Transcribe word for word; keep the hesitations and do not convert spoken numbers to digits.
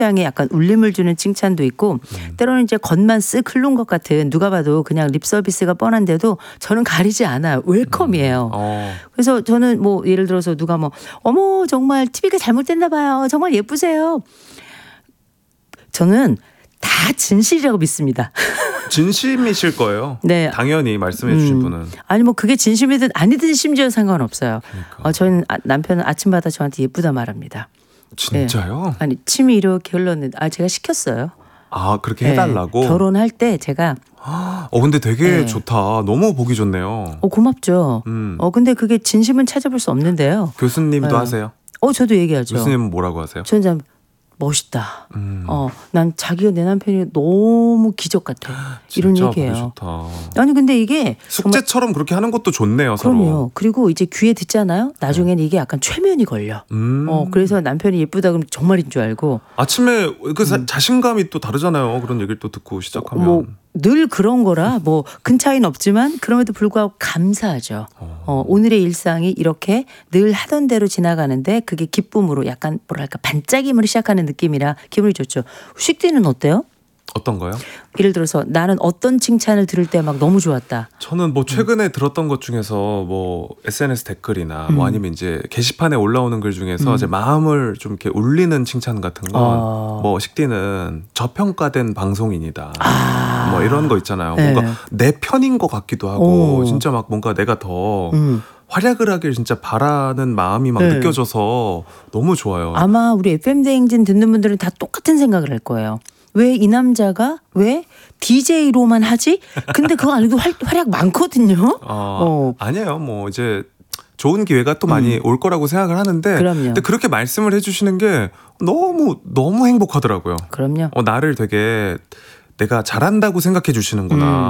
향에 약간 울림을 주는 칭찬도 있고 음. 때로는 이제 겉만 쓱 흐른 것 같은 누가 봐도 그냥 립 서비스가 뻔한데도 저는 가리지 않아요. 웰컴이에요. 음. 어. 그래서 저는 뭐 예를 들어서 누가 뭐 어머 정말 티비가 잘못됐나 봐요. 정말 예쁘세요. 저는 다 진실이라고 믿습니다. 진심이실 거예요. 네. 당연히 말씀해 주신 음. 분은. 아니 뭐 그게 진심이든 아니든 심지어 상관없어요. 그러니까. 어, 저는 아, 남편은 아침마다 저한테 예쁘다 말합니다. 진짜요? 네. 아니 침이 이렇게 흘렀는데 아 제가 시켰어요. 아 그렇게 네. 해달라고? 결혼할 때 제가 어 근데 되게 네. 좋다. 너무 보기 좋네요. 어 고맙죠. 음. 어 근데 그게 진심은 찾아볼 수 없는데요. 교수님도 네. 하세요? 어 저도 얘기하죠. 교수님은 뭐라고 하세요? 저는 참 멋있다. 음. 어, 난 자기가 내 남편이 너무 기적 같아. 이런 진짜 얘기예요. 보기 좋다. 아니 근데 이게 숙제처럼 그렇게 하는 것도 좋네요. 서로. 그럼요. 그리고 이제 귀에 듣잖아요. 나중에는 이게 약간 최면이 걸려. 음. 어 그래서 남편이 예쁘다 그러면 정말인 줄 알고. 아침에 그 자, 자신감이 또 다르잖아요. 그런 얘기를 또 듣고 시작하면. 뭐 늘 그런 거라 뭐 큰 차이는 없지만 그럼에도 불구하고 감사하죠. 어. 어, 오늘의 일상이 이렇게 늘 하던 대로 지나가는데 그게 기쁨으로 약간 뭐랄까 반짝임으로 시작하는 느낌이라 기분이 좋죠. 씩디는 어때요? 어떤 거요? 예를 들어서 나는 어떤 칭찬을 들을 때 막 너무 좋았다. 저는 뭐 최근에 음. 들었던 것 중에서 뭐 에스엔에스 댓글이나 음. 뭐 아니면 이제 게시판에 올라오는 글 중에서 음. 제 마음을 좀 이렇게 울리는 칭찬 같은 건 뭐 아. 식디는 저평가된 방송인이다. 아. 뭐 이런 거 있잖아요. 네. 뭔가 내 편인 것 같기도 하고 오. 진짜 막 뭔가 내가 더 음. 활약을 하길 진짜 바라는 마음이 막 네. 느껴져서 너무 좋아요. 아마 우리 에프엠 대행진 듣는 분들은 다 똑같은 생각을 할 거예요. 왜 이 남자가 왜 디제이로만 하지? 근데 그거 아니고 활, 활약 많거든요. 어, 어. 아니에요. 뭐 이제 좋은 기회가 또 많이 음. 올 거라고 생각을 하는데 그럼요. 근데 그렇게 말씀을 해주시는 게 너무 너무 행복하더라고요. 그럼요. 어, 나를 되게 내가 잘한다고 생각해 주시는구나. 음.